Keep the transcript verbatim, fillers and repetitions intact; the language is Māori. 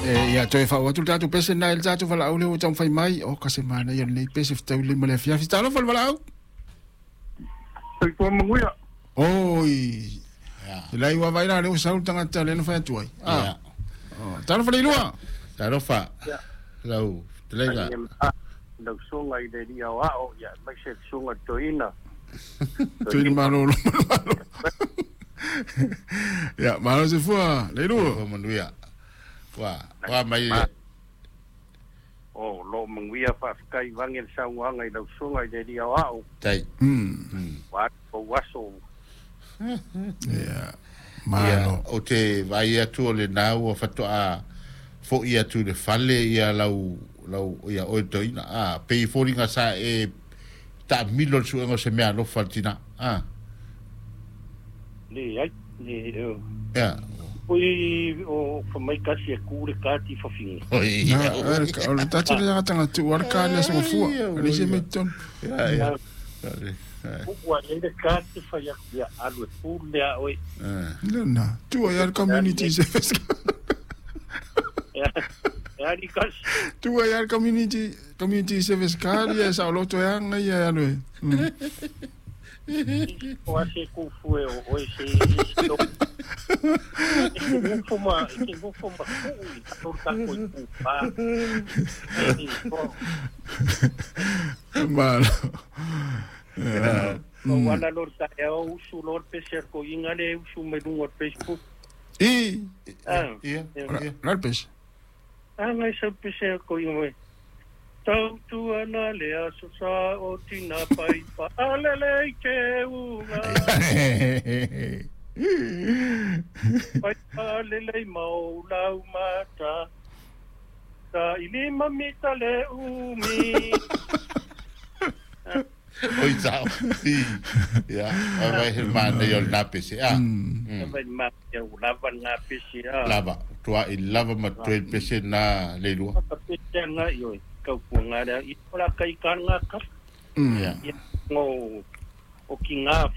ia toi fa watu tatu pese na el tatu fala ule o tau fai mai o ka semana ia nei pese tau le male fia fita lo fala au Ai ko manguia. Oi. Ya. Lai wa vai na le usau tanga tale no fa tuai. Ah. Oh, talo fa lua. Talo fa. Lau, telega. Lau songa i de dia wa o ya, mai se songa toina. Toina malo. Ya, malo se fua, le lua. Ko manuia. Wa, wa mai. Oh, lo manguia fa kai wangel sa wanga i lau songa i de dia wa o. Tai. Mm. Wa ko waso. Ya. Malo. O te vai atu le nau o fato a fo ia tu le fale ia lau lau ia o toina a pe foringa sa e ta milo su ngo se mea lo faltina ah Le ai le ya oi o fa mai kasi ku le kati fa fin. oi Ya, o le tatu le tanga tu warka le se fua. Le se meton. ya ya Wa le kati fa ya ya alu pu le oi. Na, tu ai al community service. Ya. Ya di kas. Tu ai al community community service card ya sa lo to yang ya anu. O ase ku fue o oi se. Ke fuma, ke fuma. Ko ta ko ku pa. Malo. O wana lor ta e o su lor pe ser ko inga le su me dun o Facebook. E. Ah. ia Ralpes. Ah, ngai sa pe ser ko inga. Tau tu ana le aso sa o tina pai pa ale le ke unga. Pai ale le mau lau mata. Ta ili mamita le umi. oi tau ya vai el man de el napis ya Vai ma ya lava na pisi a. lava tua il lava ma tu el pese na le lua Ka pisi nga yo ka punga da i ora kai kan nga ka. ya Ngo o ki nga